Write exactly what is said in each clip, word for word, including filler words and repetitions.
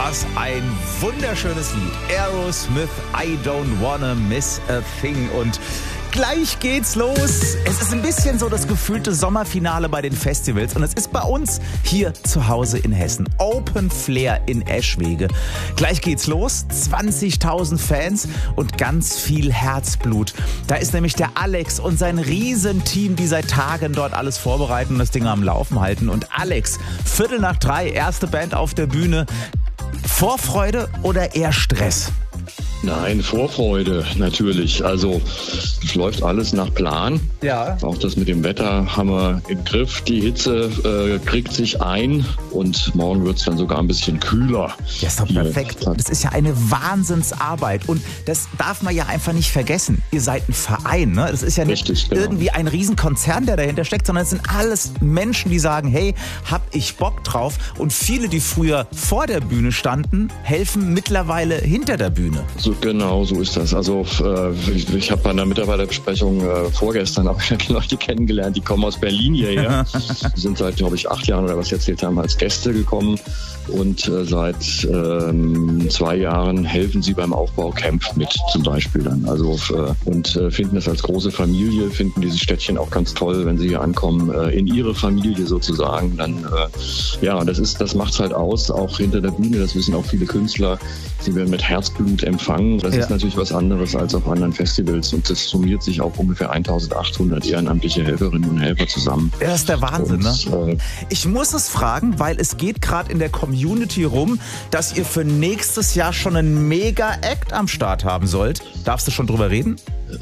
Was ein wunderschönes Lied. Aerosmith, I Don't Wanna Miss a Thing. Und gleich geht's los. Es ist ein bisschen so das gefühlte Sommerfinale bei den Festivals. Und es ist bei uns hier zu Hause in Hessen. Open Flair in Eschwege. Gleich geht's los. zwanzigtausend Fans und ganz viel Herzblut. Da ist nämlich der Alex und sein Riesenteam, die seit Tagen dort alles vorbereiten und das Ding am Laufen halten. Und Alex, Viertel nach drei, erste Band auf der Bühne. Vorfreude oder eher Stress? Nein, Vorfreude natürlich. Also es läuft alles nach Plan. Ja. Auch das mit dem Wetter haben wir im Griff. Die Hitze äh, kriegt sich ein und morgen wird es dann sogar ein bisschen kühler. Ja, ist doch perfekt. Das ist ja eine Wahnsinnsarbeit und das darf man ja einfach nicht vergessen. Ihr seid ein Verein, ne? Das ist ja nicht Richtig, genau. irgendwie ein Riesenkonzern, der dahinter steckt, sondern es sind alles Menschen, die sagen, hey, hab ich Bock drauf. Und viele, die früher vor der Bühne standen, helfen mittlerweile hinter der Bühne. So, genau, so ist das. Also äh, ich, ich habe bei einer Mitarbeiterbesprechung äh, vorgestern auch Leute kennengelernt, die kommen aus Berlin hierher. Die sind seit, glaube ich, acht Jahren oder was sie erzählt haben, als Gäste gekommen. Und äh, seit ähm, zwei Jahren helfen sie beim Aufbau Camp mit zum Beispiel dann. Also äh, und äh, finden es als große Familie, finden dieses Städtchen auch ganz toll, wenn sie hier ankommen, äh, in ihre Familie sozusagen. Dann äh, ja, das ist, das macht's halt aus, auch hinter der Bühne. Das wissen auch viele Künstler. Sie werden mit Herzblut empfangen. Das ja. ist natürlich was anderes als auf anderen Festivals und das summiert sich auf ungefähr eintausendachthundert ehrenamtliche Helferinnen und Helfer zusammen. Ja, das ist der Wahnsinn, und, ne? Äh, ich muss es fragen, weil es geht gerade in der Community rum, dass ihr für nächstes Jahr schon einen Mega-Act am Start haben sollt. Darfst du schon drüber reden?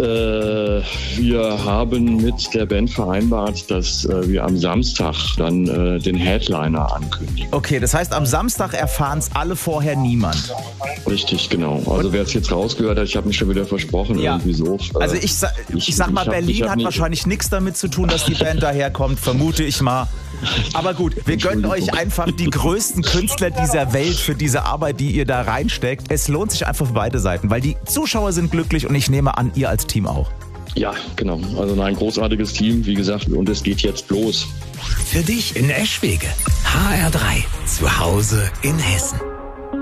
Äh, wir haben mit der Band vereinbart, dass äh, wir am Samstag dann äh, den Headliner ankündigen. Okay, das heißt, am Samstag erfahren es alle vorher niemand. Richtig, genau. Also wer es jetzt rausgehört hat, ich habe mich schon wieder versprochen, ja. irgendwie so. Äh, also ich, sa- ich, ich sag mal, ich hab, Berlin ich hat nicht, wahrscheinlich nichts damit zu tun, dass die Band daherkommt, vermute ich mal. Aber gut, wir gönnen euch einfach die größten Künstler dieser Welt für diese Arbeit, die ihr da reinsteckt. Es lohnt sich einfach für beide Seiten, weil die Zuschauer sind glücklich und ich nehme an, ihr als Team auch. Ja, genau. Also ein großartiges Team, wie gesagt, und es geht jetzt los. Für dich in Eschwege. H R drei. Zu Hause in Hessen.